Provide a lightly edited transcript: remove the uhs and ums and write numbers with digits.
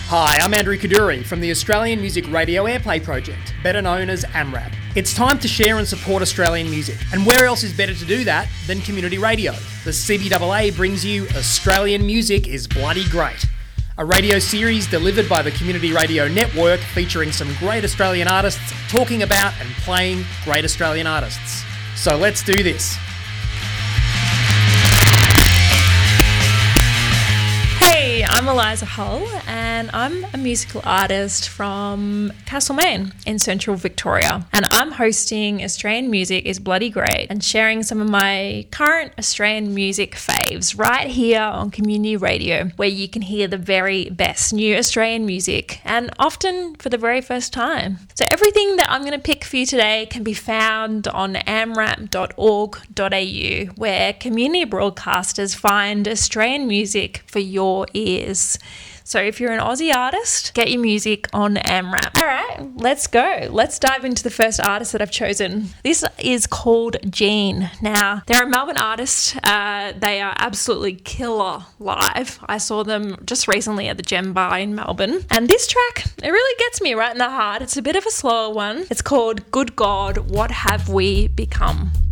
Hi, I'm Andrew Kaduri from the Australian Music Radio Airplay Project, better known as AMRAP. It's time to share and support Australian music, and where else is better to do that than community radio? The CBAA brings you Australian Music is Bloody Great, a radio series delivered by the Community Radio Network featuring some great Australian artists talking about and playing great Australian artists. So let's do this. Hey, I'm Eliza Hull and I'm a musical artist from Castlemaine in central Victoria, and I'm hosting Australian Music is Bloody Great and sharing some of my current Australian music faves right here on Community Radio, where you can hear the very best new Australian music, and often for the very first time. So everything that I'm going to pick for you today can be found on amrap.org.au, where community broadcasters find Australian music for your ears. So if you're an Aussie artist, get your music on AMRAP. All right, let's go. Let's dive into the first artist that I've chosen. This is called Jean. Now, they're a Melbourne artist. They are absolutely killer live. I saw them just recently at the Gem Bar in Melbourne. And this track, it really gets me right in the heart. It's a bit of a slower one. It's called Good God, What Have We Become?